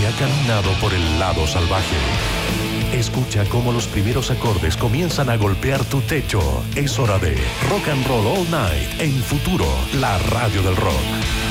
ha caminado por el lado salvaje. Escucha cómo los primeros acordes comienzan a golpear tu techo. Es hora de Rock and Roll All Night en Futuro, la radio del rock.